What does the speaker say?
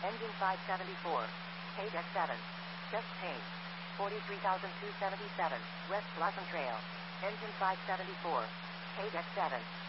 Engine 574. Deck 7. Chest pain. 43,277. West Blossom Trail. Engine 574. Deck 7.